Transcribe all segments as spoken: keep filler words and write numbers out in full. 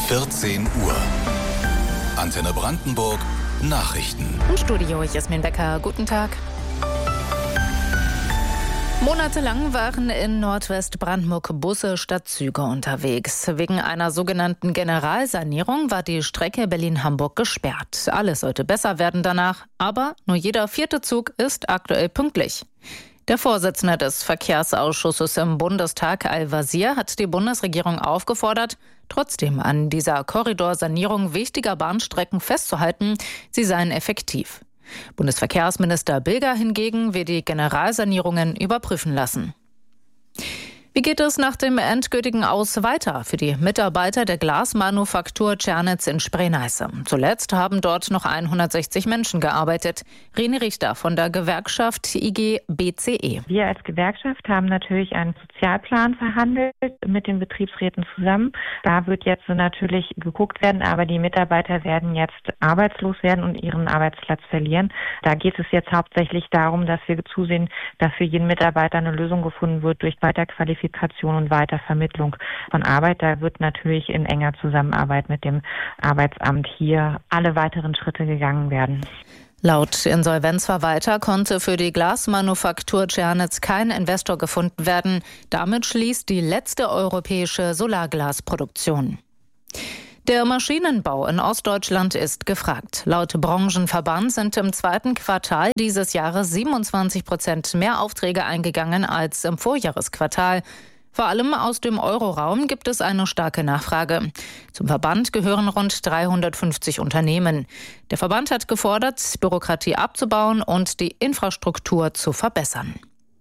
vierzehn Uhr. Antenne Brandenburg Nachrichten. Im Studio Jasmin Becker, guten Tag. Monatelang waren in Nordwestbrandenburg Busse statt Züge unterwegs. Wegen einer sogenannten Generalsanierung war die Strecke Berlin-Hamburg gesperrt. Alles sollte besser werden danach, aber nur jeder vierte Zug ist aktuell pünktlich. Der Vorsitzende des Verkehrsausschusses im Bundestag, Al-Wazir, hat die Bundesregierung aufgefordert, trotzdem an dieser Korridorsanierung wichtiger Bahnstrecken festzuhalten. Sie seien effektiv. Bundesverkehrsminister Bilger hingegen will die Generalsanierungen überprüfen lassen. Wie geht es nach dem endgültigen Aus weiter für die Mitarbeiter der Glasmanufaktur Tschernitz in Spree-Neiße? Zuletzt haben dort noch hundertsechzig Menschen gearbeitet. Rene Richter von der Gewerkschaft I G B C E. Wir als Gewerkschaft haben natürlich einen Sozialplan verhandelt mit den Betriebsräten zusammen. Da wird jetzt natürlich geguckt werden, aber die Mitarbeiter werden jetzt arbeitslos werden und ihren Arbeitsplatz verlieren. Da geht es jetzt hauptsächlich darum, dass wir zusehen, dass für jeden Mitarbeiter eine Lösung gefunden wird durch Weiterqualifizierung und Weitervermittlung von Arbeit. Da wird natürlich in enger Zusammenarbeit mit dem Arbeitsamt hier alle weiteren Schritte gegangen werden. Laut Insolvenzverwalter konnte für die Glasmanufaktur Tschernitz kein Investor gefunden werden. Damit schließt die letzte europäische Solarglasproduktion. Der Maschinenbau in Ostdeutschland ist gefragt. Laut Branchenverband sind im zweiten Quartal dieses Jahres siebenundzwanzig Prozent mehr Aufträge eingegangen als im Vorjahresquartal. Vor allem aus dem Euroraum gibt es eine starke Nachfrage. Zum Verband gehören rund dreihundertfünfzig Unternehmen. Der Verband hat gefordert, Bürokratie abzubauen und die Infrastruktur zu verbessern.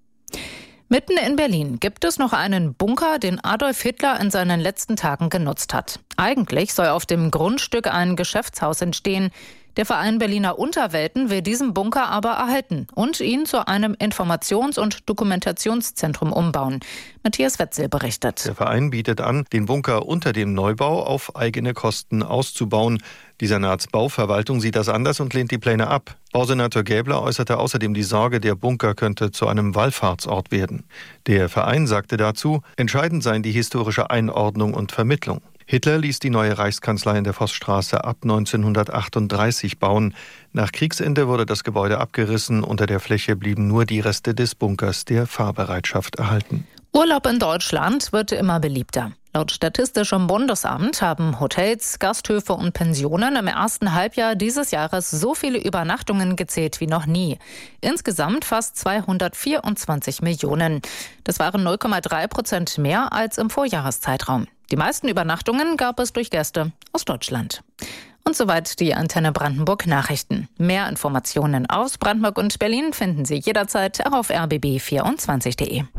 Mitten in Berlin gibt es noch einen Bunker, den Adolf Hitler in seinen letzten Tagen genutzt hat. Eigentlich soll auf dem Grundstück ein Geschäftshaus entstehen. Der Verein Berliner Unterwelten will diesen Bunker aber erhalten und ihn zu einem Informations- und Dokumentationszentrum umbauen. Matthias Wetzel berichtet. Der Verein bietet an, den Bunker unter dem Neubau auf eigene Kosten auszubauen. Die Senatsbauverwaltung sieht das anders und lehnt die Pläne ab. Bausenator Gäbler äußerte außerdem die Sorge, der Bunker könnte zu einem Wallfahrtsort werden. Der Verein sagte dazu, entscheidend seien die historische Einordnung und Vermittlung. Hitler ließ die neue Reichskanzlei in der Vossstraße ab neunzehnhundertachtunddreißig bauen. Nach Kriegsende wurde das Gebäude abgerissen. Unter der Fläche blieben nur die Reste des Bunkers der Fahrbereitschaft erhalten. Urlaub in Deutschland wird immer beliebter. Laut Statistischem Bundesamt haben Hotels, Gasthöfe und Pensionen im ersten Halbjahr dieses Jahres so viele Übernachtungen gezählt wie noch nie. Insgesamt fast zweihundertvierundzwanzig Millionen. Das waren null Komma drei Prozent mehr als im Vorjahreszeitraum. Die meisten Übernachtungen gab es durch Gäste aus Deutschland. Und soweit die Antenne Brandenburg Nachrichten. Mehr Informationen aus Brandenburg und Berlin finden Sie jederzeit auch auf r b b vierundzwanzig punkt d e.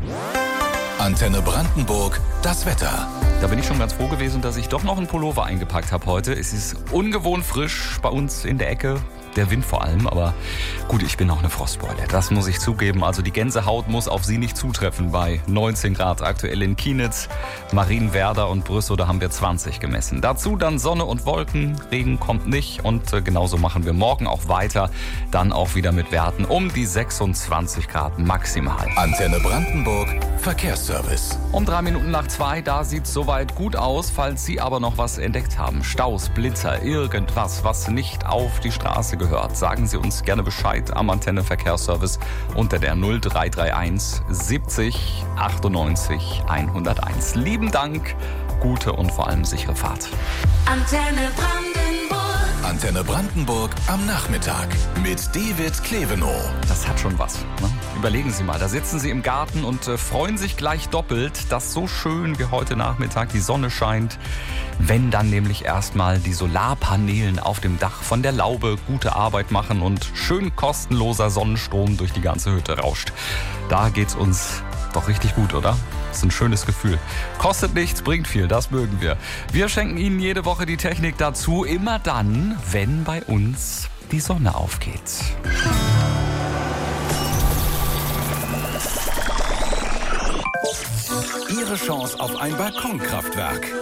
Antenne Brandenburg, das Wetter. Da bin ich schon ganz froh gewesen, dass ich doch noch einen Pullover eingepackt habe heute. Es ist ungewohnt frisch bei uns in der Ecke. Der Wind vor allem, aber gut, ich bin auch eine Frostbeule. Das muss ich zugeben. Also die Gänsehaut muss auf Sie nicht zutreffen bei neunzehn Grad aktuell in Kienitz, Marienwerder und Brüssow, da haben wir zwanzig gemessen. Dazu dann Sonne und Wolken, Regen kommt nicht und äh, genauso machen wir morgen auch weiter. Dann auch wieder mit Werten um die sechsundzwanzig Grad maximal. Antenne Brandenburg, Verkehrsservice. Um drei Minuten nach zwei, da sieht es soweit gut aus, falls Sie aber noch was entdeckt haben. Staus, Blitzer, irgendwas, was nicht auf die Straße gehört. Sagen Sie uns gerne Bescheid am Antenne Verkehrsservice unter der null drei drei eins siebzig achtundneunzig hunderteins. Lieben Dank, gute und vor allem sichere Fahrt. Antenne Brandenburg. Antenne Brandenburg am Nachmittag mit David Klevenow. Das hat schon was. Ne? Überlegen Sie mal, da sitzen Sie im Garten und äh, freuen sich gleich doppelt, dass so schön wie heute Nachmittag die Sonne scheint. Wenn dann nämlich erstmal die Solarpanelen auf dem Dach von der Laube gute Arbeit machen und schön kostenloser Sonnenstrom durch die ganze Hütte rauscht. Da geht's uns doch richtig gut, oder? Das ist ein schönes Gefühl. Kostet nichts, bringt viel, das mögen wir. Wir schenken Ihnen jede Woche die Technik dazu, immer dann, wenn bei uns die Sonne aufgeht. Ihre Chance auf ein Balkonkraftwerk.